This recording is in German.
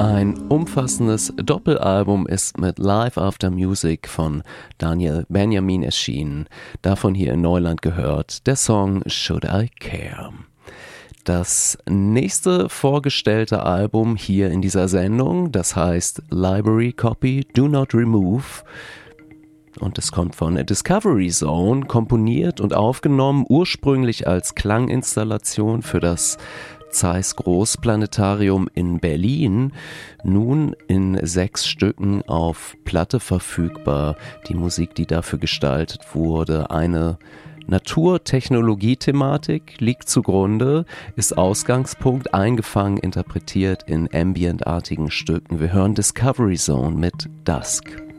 Ein umfassendes Doppelalbum ist mit Live After Music von Daniel Benjamin erschienen. Davon hier in Neuland gehört der Song Should I Care. Das nächste vorgestellte Album hier in dieser Sendung, das heißt Library Copy Do Not Remove, und es kommt von Discovery Zone, komponiert und aufgenommen, ursprünglich als Klanginstallation für das Zeiss Großplanetarium in Berlin, nun in 6 Stücken auf Platte verfügbar. Die Musik, die dafür gestaltet wurde, eine Naturtechnologie-Thematik liegt zugrunde, ist Ausgangspunkt, eingefangen, interpretiert in ambientartigen Stücken. Wir hören Discovery Zone mit Dusk.